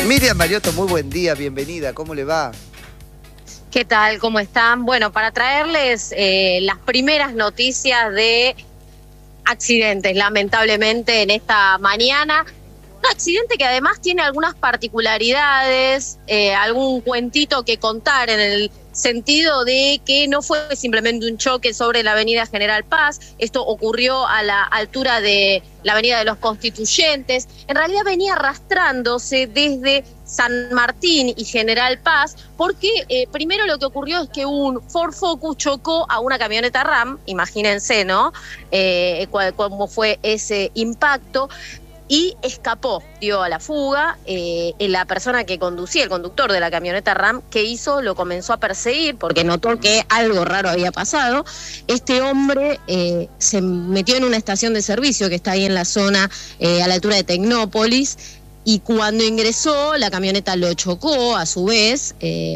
Miriam Mariotto, muy buen día, bienvenida, ¿cómo le va? ¿Qué tal? ¿Cómo están? Bueno, para traerles las primeras noticias de accidentes, lamentablemente, en esta mañana. Un accidente que además tiene algunas particularidades, algún cuentito que contar en el sentido de que no fue simplemente un choque sobre la avenida General Paz. Esto ocurrió a la altura de la avenida de los Constituyentes. En realidad venía arrastrándose desde San Martín y General Paz, porque primero lo que ocurrió es que un Ford Focus chocó a una camioneta RAM, imagínense, ¿no? Cómo fue ese impacto. Y escapó, dio a la fuga. La persona que conducía, el conductor de la camioneta RAM, ¿qué hizo? Lo comenzó a perseguir porque notó que algo raro había pasado. Este hombre se metió en una estación de servicio que está ahí en la zona, a la altura de Tecnópolis, y cuando ingresó, la camioneta lo chocó a su vez,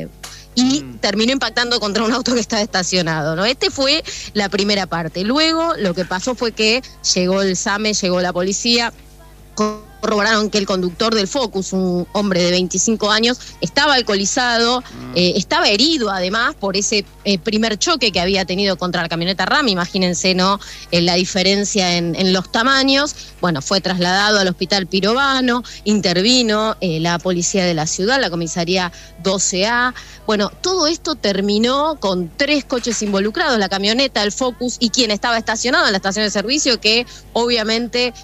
y terminó impactando contra un auto que estaba estacionado, ¿no? Este fue la primera parte. Luego, lo que pasó fue que llegó el SAME, llegó la policía, corroboraron que el conductor del Focus, un hombre de 25 años, estaba alcoholizado, estaba herido además por ese primer choque que había tenido contra la camioneta RAM. Imagínense, ¿no? La diferencia en los tamaños. Bueno, fue trasladado al hospital Pirovano, intervino la policía de la ciudad, la comisaría 12A. Bueno, todo esto terminó con 3 coches involucrados, la camioneta, el Focus y quien estaba estacionado en la estación de servicio, que obviamente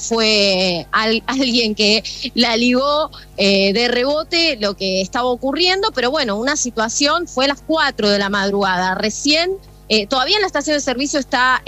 fue alguien que la ligó de rebote lo que estaba ocurriendo, pero bueno, una situación, fue a las 4 de la madrugada, recién, todavía en la estación de servicio están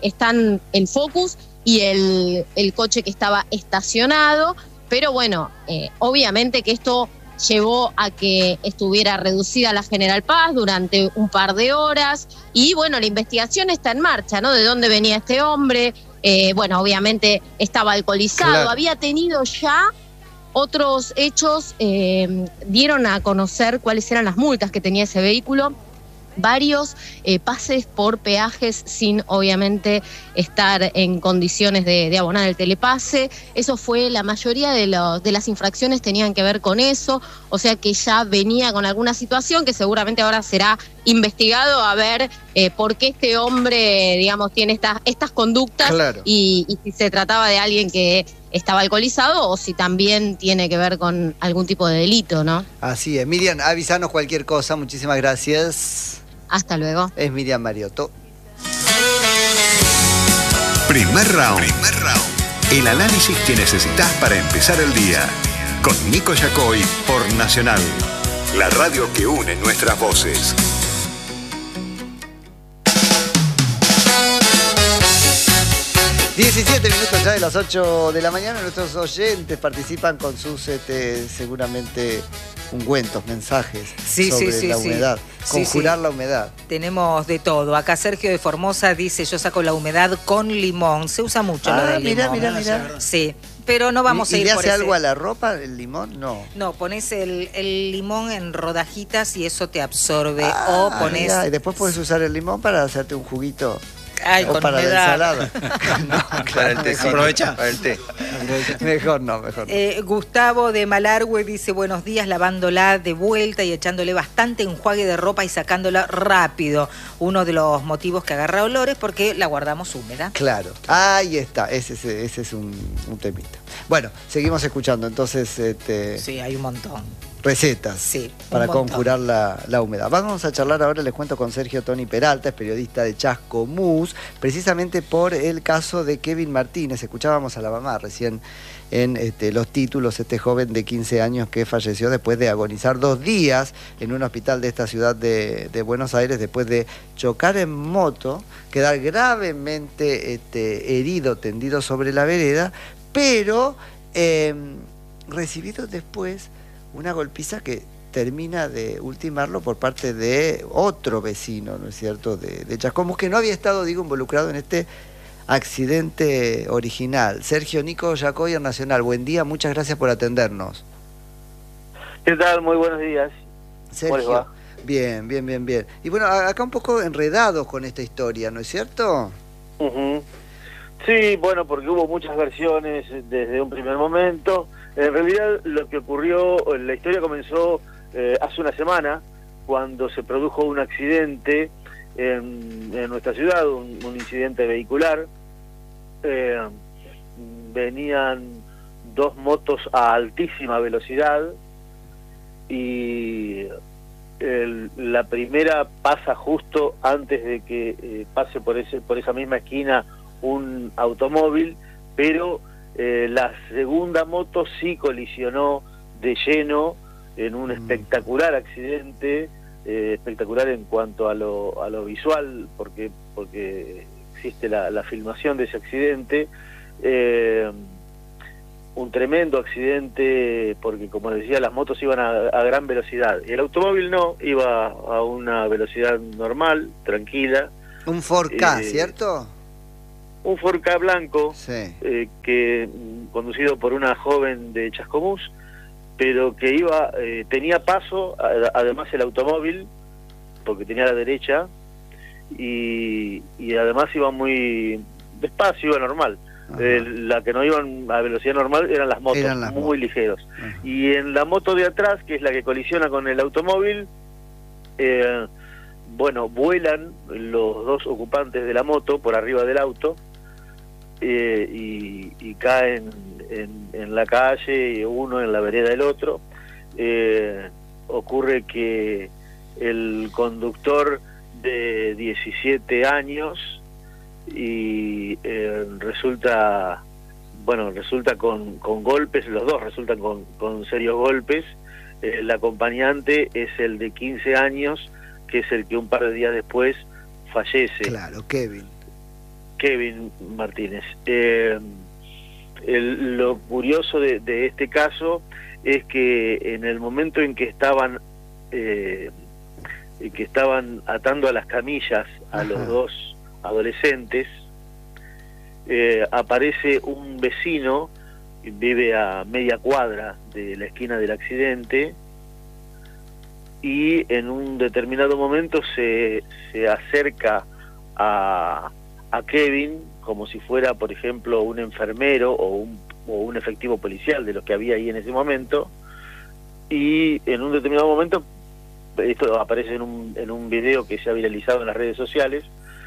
el Focus y el coche que estaba estacionado, pero bueno, obviamente que esto llevó a que estuviera reducida la General Paz durante un par de horas, y bueno, la investigación está en marcha, ¿no? De dónde venía este hombre. Bueno, obviamente estaba alcoholizado, claro. Había tenido ya otros hechos, dieron a conocer cuáles eran las multas que tenía ese vehículo, varios pases por peajes sin obviamente estar en condiciones de abonar el telepase. Eso fue, la mayoría de las infracciones tenían que ver con eso, o sea que ya venía con alguna situación que seguramente ahora será investigado a ver por qué este hombre, digamos, tiene estas conductas, claro. y si se trataba de alguien que estaba alcoholizado o si también tiene que ver con algún tipo de delito, ¿no? Así es. Miriam, avisanos cualquier cosa, muchísimas gracias. Hasta luego. Es Miriam Mariotto. Primer round. El análisis que necesitas para empezar el día. Con Nico Yacoy por Nacional. La radio que une nuestras voces. ...17 minutos ya de las 8 de la mañana... nuestros oyentes participan con sus, seguramente, ungüentos, mensajes sobre la humedad. Conjurar la humedad. Tenemos de todo. Acá Sergio de Formosa dice, yo saco la humedad con limón. Se usa mucho lo del limón. Mira. Sí, pero no vamos a ir por ese. ¿Y le hace algo a la ropa el limón? No. No, pones el limón en rodajitas y eso te absorbe. O pones... Y después puedes usar el limón para hacerte un juguito. Ay, o para humedad. La ensalada. No, para el té, aprovecha. Para el té. Mejor no. Gustavo de Malargüe dice, buenos días, lavándola de vuelta y echándole bastante enjuague de ropa y sacándola rápido. Uno de los motivos que agarra olores porque la guardamos húmeda. Claro, ahí está, ese es un temita. Bueno, seguimos escuchando, entonces... Sí, hay un montón. Recetas, sí, para conjurar la humedad. Vamos a charlar ahora, les cuento, con Sergio Tony Peralta, es periodista de Chascomús, precisamente por el caso de Kevin Martínez. Escuchábamos a la mamá recién en los títulos, este joven de 15 años que falleció después de agonizar 2 días en un hospital de esta ciudad de Buenos Aires, después de chocar en moto, quedar gravemente herido, tendido sobre la vereda, pero recibido después una golpiza que termina de ultimarlo por parte de otro vecino, ¿no es cierto?, de Chascomús, que no había estado, involucrado en este accidente original. Sergio, Nico Yacoy, Nacional, buen día, muchas gracias por atendernos. ¿Qué tal? Muy buenos días. Sergio, bien. Y bueno, acá un poco enredados con esta historia, ¿no es cierto? Sí, bueno, porque hubo muchas versiones desde un primer momento. En realidad lo que ocurrió, la historia comenzó hace una semana, cuando se produjo un accidente en nuestra ciudad, un incidente vehicular. Venían dos motos a altísima velocidad y la primera pasa justo antes de que pase por esa misma esquina un automóvil, pero la segunda moto sí colisionó de lleno en un espectacular accidente, espectacular en cuanto a lo visual, porque existe la filmación de ese accidente. Un tremendo accidente, porque como decía, las motos iban a gran velocidad, y el automóvil no, iba a una velocidad normal, tranquila. Un 4K, ¿cierto? Un 4K blanco, sí. Que conducido por una joven de Chascomús, pero que tenía paso, además el automóvil, porque tenía a la derecha, y además iba muy despacio, iba normal. La que no iban a velocidad normal eran las motos, muy ligeros. Y en la moto de atrás, que es la que colisiona con el automóvil, vuelan los dos ocupantes de la moto por arriba del auto, y caen en la calle, uno en la vereda del otro. Ocurre que el conductor de 17 años y resulta con golpes, los dos resultan con serios golpes. El acompañante es el de 15 años, que es el que un par de días después fallece. Claro, Kevin Martínez. Lo curioso de este caso es que en el momento en que estaban atando a las camillas a los dos adolescentes, aparece un vecino, vive a media cuadra de la esquina del accidente, y en un determinado momento se acerca a Kevin como si fuera, por ejemplo, un enfermero o un efectivo policial de los que había ahí en ese momento, y en un determinado momento, esto aparece en un video que se ha viralizado en las redes sociales,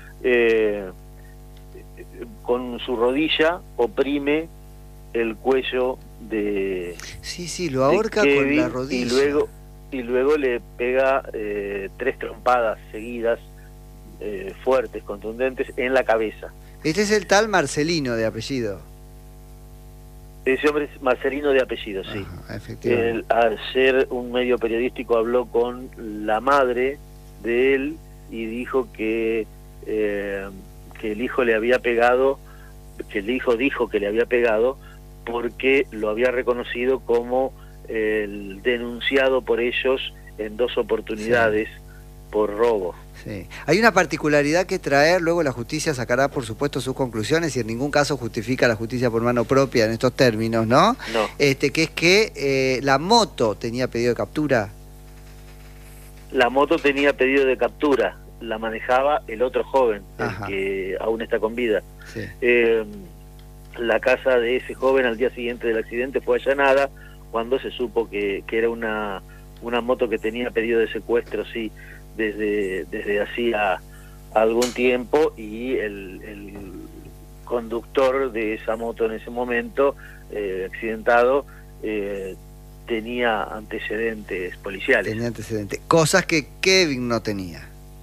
con su rodilla oprime el cuello de lo ahorca Kevin, con la rodilla, y luego le pega 3 trompadas seguidas, fuertes, contundentes, en la cabeza. Este es el tal Marcelino de apellido. Ese hombre es Marcelino de apellido, sí. Efectivamente. Ayer un medio periodístico habló con la madre de él y dijo que el hijo le había pegado, que el hijo dijo que le había pegado porque lo había reconocido como el denunciado por ellos en 2 oportunidades por robo. Sí. Hay una particularidad que traer, luego la justicia sacará por supuesto sus conclusiones y en ningún caso justifica la justicia por mano propia en estos términos, ¿no? No. Que es que la moto tenía pedido de captura. La moto tenía pedido de captura, la manejaba el otro joven, el que aún está con vida. Sí. La casa de ese joven al día siguiente del accidente fue allanada cuando se supo que era una moto que tenía pedido de secuestro, sí, desde hacía algún tiempo, y el conductor de esa moto en ese momento, accidentado, tenía antecedentes policiales. Tenía antecedentes, cosas que Kevin no tenía.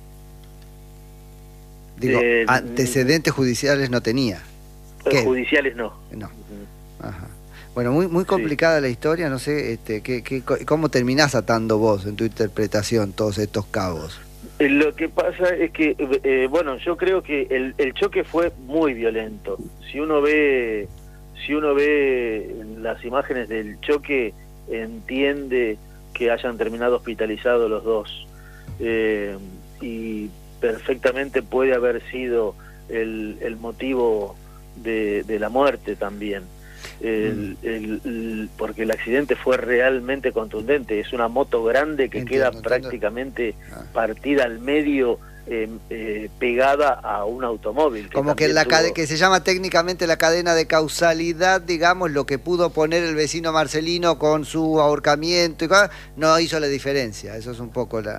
Digo, antecedentes judiciales no tenía. Judiciales no. No. Ajá. Bueno, muy complicada la historia, no sé, ¿cómo terminás atando vos en tu interpretación todos estos cabos? Lo que pasa es que, yo creo que el choque fue muy violento. Si uno ve las imágenes del choque, entiende que hayan terminado hospitalizados los dos, y perfectamente puede haber sido el motivo de la muerte también. Porque el accidente fue realmente contundente. Es una moto grande que queda prácticamente partida al medio pegada a un automóvil. Como que que se llama técnicamente la cadena de causalidad, digamos, lo que pudo poner el vecino Marcelino con su ahorcamiento y no hizo la diferencia. Eso es un poco la...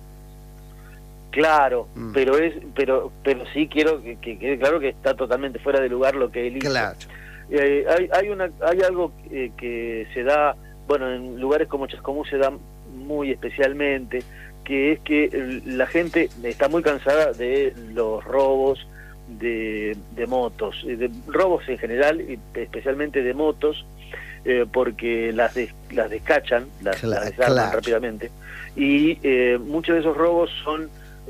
Claro, pero sí quiero que quede claro que está totalmente fuera de lugar lo que él hizo. Claro. Hay algo que se da, bueno, en lugares como Chascomús se da muy especialmente, que es que la gente está muy cansada de los robos de motos, de robos en general, y especialmente de motos, porque las descachan, las desarman rápidamente, y muchos de esos robos son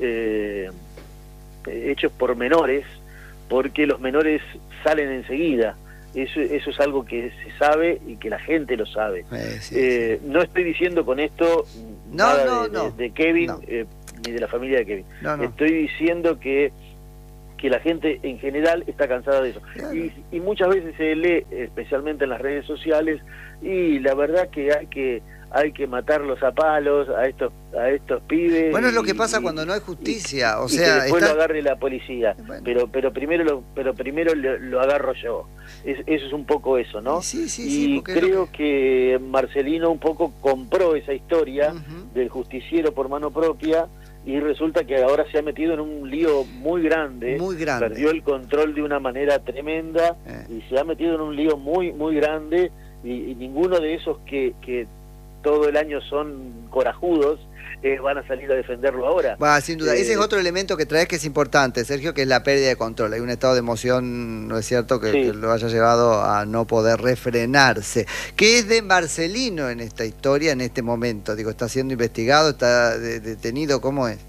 hechos por menores, porque los menores salen enseguida. Eso es algo que se sabe y que la gente lo sabe. Sí. No estoy diciendo con esto nada de Kevin, ni de la familia de Kevin. Estoy diciendo que la gente en general está cansada de eso. Claro. Y muchas veces se lee, especialmente en las redes sociales, y la verdad que hay que matarlos a palos a estos pibes. Bueno, es lo que pasa cuando no hay justicia, o sea, que después lo agarre la policía. Bueno. Pero primero lo agarro yo. Eso es un poco eso, ¿no? Sí, creo que Marcelino un poco compró esa historia del justiciero por mano propia, y resulta que ahora se ha metido en un lío muy grande. Perdió el control de una manera tremenda y se ha metido en un lío muy, muy grande, y ninguno de esos que todo el año son corajudos van a salir a defenderlo ahora. Sin duda. Ese es otro elemento que traes que es importante, Sergio, que es la pérdida de control. Hay un estado de emoción, ¿no es cierto?, que lo haya llevado a no poder refrenarse. ¿Qué es de Marcelino en esta historia, en este momento? Digo, ¿está siendo investigado? ¿Está detenido? ¿Cómo es?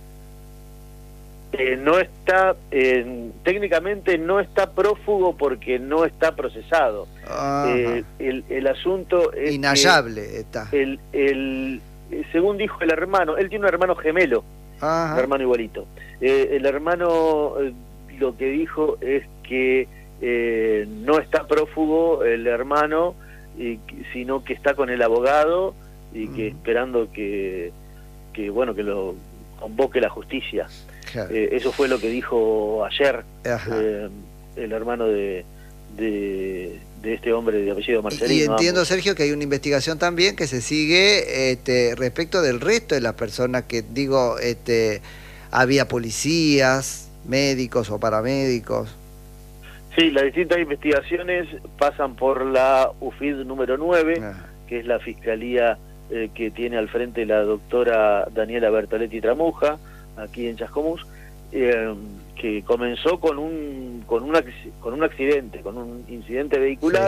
No está, técnicamente no está prófugo porque no está procesado. El asunto es inhallable está. Según dijo el hermano, él tiene un hermano gemelo, un hermano igualito. El hermano lo que dijo es que no está prófugo el hermano, sino que está con el abogado y que esperando que lo convoque la justicia. Claro. Eso fue lo que dijo ayer el hermano de este hombre de apellido Marcelino. Y entiendo, Sergio, que hay una investigación también que se sigue respecto del resto de las personas que, había policías, médicos o paramédicos. Sí, las distintas investigaciones pasan por la UFID número 9, que es la fiscalía que tiene al frente la doctora Daniela Bertoletti Tramuja, aquí en Chascomús, que comenzó con un accidente, con un incidente vehicular,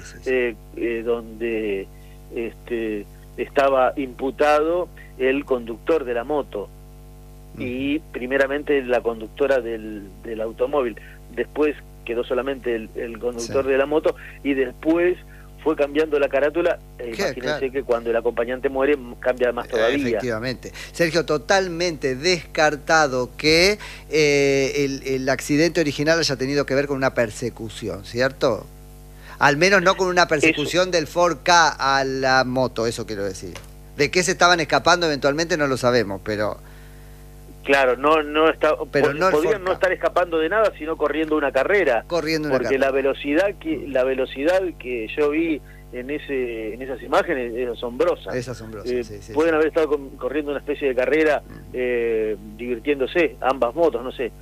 donde estaba imputado el conductor de la moto y primeramente la conductora del automóvil. Después quedó solamente el conductor de la moto, y después fue cambiando la carátula. Imagínense que cuando el acompañante muere cambia más todavía. Efectivamente. Sergio, totalmente descartado que el accidente original haya tenido que ver con una persecución, ¿cierto? Al menos no con una persecución del Ford Ka a la moto, eso quiero decir. De qué se estaban escapando eventualmente no lo sabemos, pero... Claro, podrían no estar escapando de nada, sino corriendo una carrera. Porque la velocidad que yo vi en esas imágenes es asombrosa. Es asombrosa, pueden haber estado corriendo una especie de carrera, divirtiéndose, ambas motos, no sé.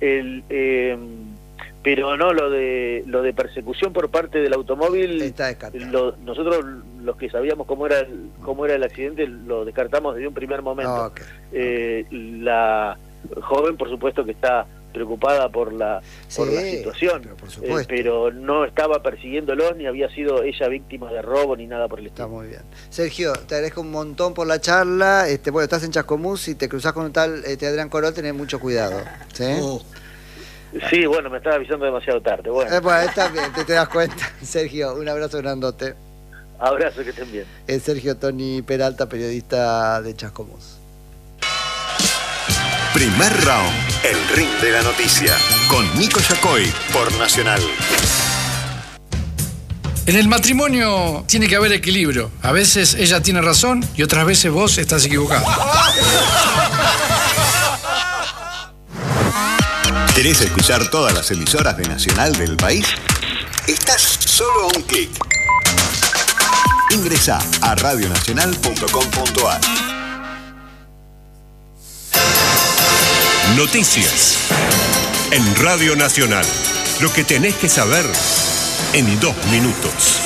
Pero no, lo de persecución por parte del automóvil, está descartado. Nosotros los que sabíamos cómo era el accidente lo descartamos desde un primer momento. La joven, por supuesto, que está preocupada por la situación, pero no estaba persiguiéndolos, ni había sido ella víctima de robo ni nada por el estilo. Está muy bien. Sergio, te agradezco un montón por la charla. Estás en Chascomús, si te cruzás con un tal Adrián Corol, tenés mucho cuidado. ¿Sí? Sí, bueno, me estaba avisando demasiado tarde. Bueno, está bien, te das cuenta. Sergio, un abrazo grandote. Abrazo, que estén bien. Es Sergio Tony Peralta, periodista de Chascomús. Primer round, el ring de la noticia, con Nico Yacoy por Nacional. En el matrimonio tiene que haber equilibrio. A veces ella tiene razón y otras veces vos estás equivocado. ¿Querés escuchar todas las emisoras de Nacional del país? Estás solo a un clic. Ingresá a radionacional.com.ar. Noticias en Radio Nacional. Lo que tenés que saber en 2 minutos.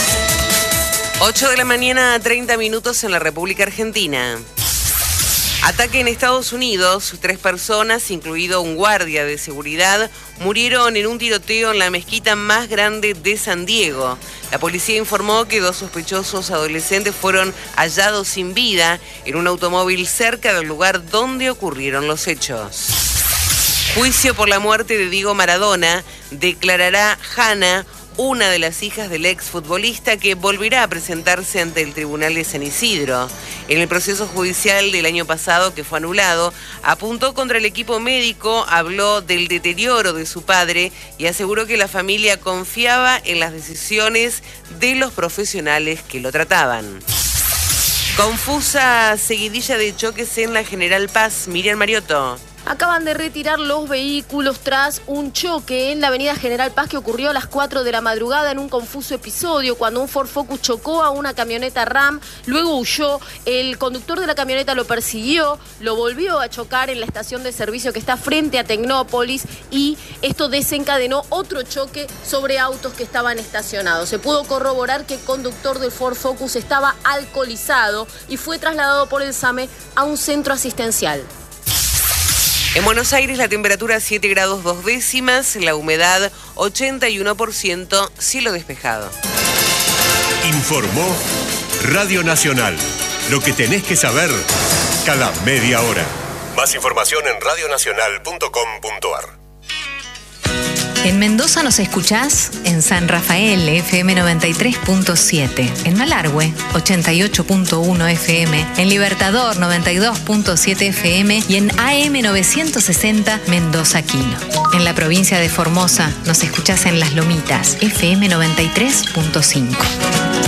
8 de la mañana, 30 minutos en la República Argentina. Ataque en Estados Unidos. 3 personas, incluido un guardia de seguridad, murieron en un tiroteo en la mezquita más grande de San Diego. La policía informó que 2 sospechosos adolescentes fueron hallados sin vida en un automóvil cerca del lugar donde ocurrieron los hechos. Juicio por la muerte de Diego Maradona. Declarará Hanna, una de las hijas del exfutbolista, que volverá a presentarse ante el Tribunal de San Isidro. En el proceso judicial del año pasado, que fue anulado, apuntó contra el equipo médico, habló del deterioro de su padre y aseguró que la familia confiaba en las decisiones de los profesionales que lo trataban. Confusa seguidilla de choques en la General Paz. Miriam Mariotto. Acaban de retirar los vehículos tras un choque en la avenida General Paz que ocurrió a las 4 de la madrugada en un confuso episodio cuando un Ford Focus chocó a una camioneta Ram, luego huyó, el conductor de la camioneta lo persiguió, lo volvió a chocar en la estación de servicio que está frente a Tecnópolis y esto desencadenó otro choque sobre autos que estaban estacionados. Se pudo corroborar que el conductor del Ford Focus estaba alcoholizado y fue trasladado por el SAME a un centro asistencial. En Buenos Aires la temperatura 7 grados 2 décimas, la humedad 81%, cielo despejado. Informó Radio Nacional. Lo que tenés que saber cada media hora. Más información en radionacional.com.ar. En Mendoza nos escuchás en San Rafael, FM 93.7, en Malargüe, 88.1 FM, en Libertador, 92.7 FM y en AM 960 Mendoza Quino. En la provincia de Formosa nos escuchás en Las Lomitas, FM 93.5.